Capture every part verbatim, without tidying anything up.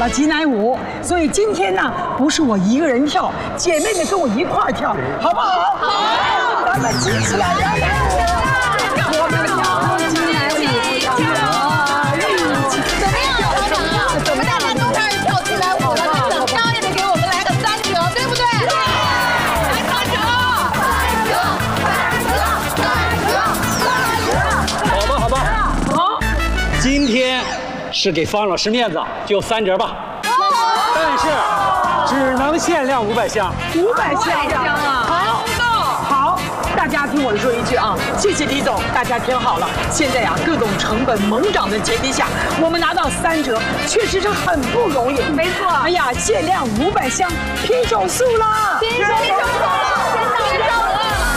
了挤奶舞，所以今天呢不是我一个人跳，姐妹们跟我一块儿跳，好不好？好，咱们挤起来，来来，我们跳挤奶舞， 怎么样，校长啊？我们大家都开始跳挤奶舞了，那等刚也得给我们来个三折，对不对？来三折，三折，三折，三折， 好吧，好吧，好，今天是给方老师面子，就三折吧。但是只能限量五百箱， 五百箱啊！好，好，大家听我说一句啊，谢谢李总，大家听好了，现在呀、啊，各种成本猛涨的前提下，我们拿到三折，确实是很不容易。 没错。 哎呀，限量五百箱，拼手速啦！ 拼手速了，拼手速了！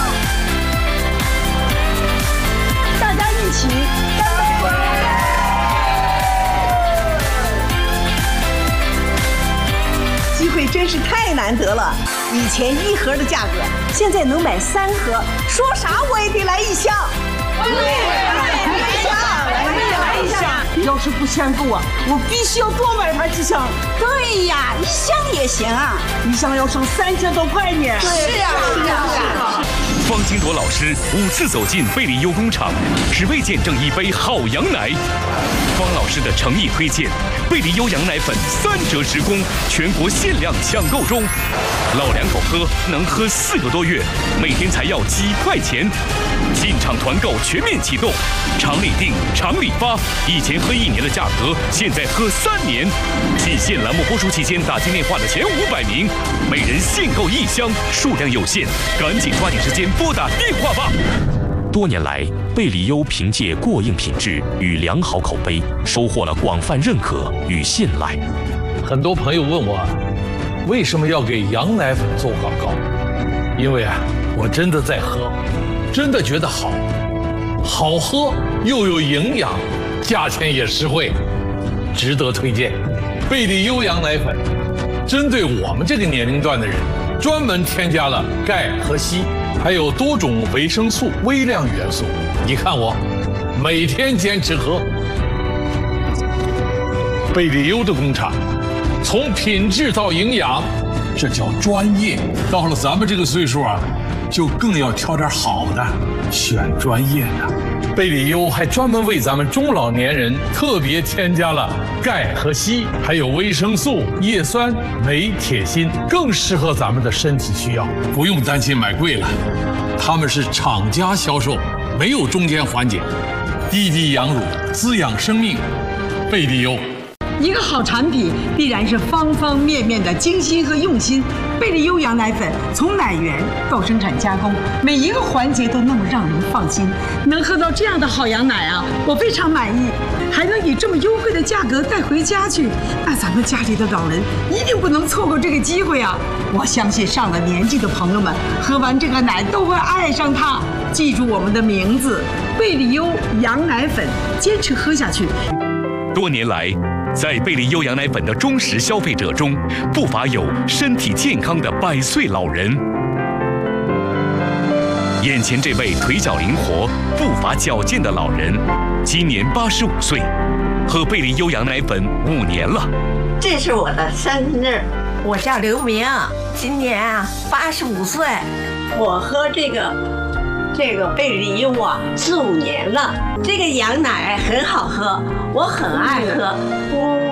大家一起干杯！ 机会真是太难得了，以前一盒的价格，现在能买三盒，说啥我也得来一箱。对，来一箱，我也来一箱。 要是不嫌够啊，我必须要多买盘几箱。 对呀，一箱也行啊， 一箱要省三千多块呢。 是啊，是啊，是啊。 方金铎老师五次走进贝利优工厂，只为见证一杯好羊奶。方老师的诚意推荐，贝利优羊奶粉三折直供，全国限量抢购中。老两口喝能喝四个多月，每天才要几块钱。进场团购全面启动，厂里订，厂里发。以前喝一年的价格，现在喝三年。仅限栏目播出期间打进电话的前五百名，每人限购一箱，数量有限，赶紧抓紧时间拨打电话吧。多年来，贝利优凭借过硬品质与良好口碑，收获了广泛认可与信赖。 很多朋友问我，为什么要给羊奶粉做广告？因为啊，我真的在喝，真的觉得好，好喝又有营养，价钱也实惠，值得推荐。贝利优羊奶粉针对我们这个年龄段的人，专门添加了钙和硒，还有多种维生素、微量元素。你看我，每天坚持喝。贝利优的工厂，从品质到营养，这叫专业。到了咱们这个岁数啊，就更要挑点好的，选专业的。贝利优还专门为咱们中老年人特别添加了钙和硒，还有维生素、叶酸、镁、铁、锌，更适合咱们的身体需要。不用担心买贵了，他们是厂家销售，没有中间环节。滴滴羊乳，滋养生命。贝利优。 一个好产品必然是方方面面的精心和用心。贝利优羊奶粉从奶源到生产加工，每一个环节都那么让人放心。能喝到这样的好羊奶啊，我非常满意。还能以这么优惠的价格带回家去，那咱们家里的老人一定不能错过这个机会啊！我相信上了年纪的朋友们喝完这个奶都会爱上它。记住我们的名字，贝利优羊奶粉，坚持喝下去。 多年来，在贝利优羊奶粉的忠实消费者中，不乏有身体健康的百岁老人。眼前这位腿脚灵活、步伐矫健的老人，今年八十五岁，喝贝利优羊奶粉五年了。 这是我的生日， 我叫刘明，今年啊八十五岁。 我喝这个这个贝利优啊四五年了，这个羊奶很好喝，我很爱喝。